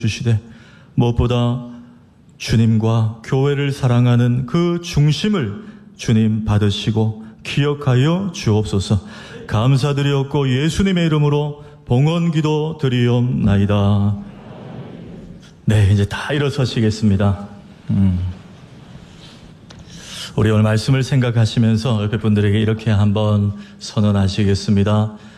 주시되 무엇보다 주님과 교회를 사랑하는 그 중심을 주님 받으시고 기억하여 주옵소서. 감사드리옵고 예수님의 이름으로 봉헌기도 드리옵나이다. 네, 이제 다 일어서시겠습니다. 우리 오늘 말씀을 생각하시면서 옆에 분들에게 이렇게 한번 선언하시겠습니다.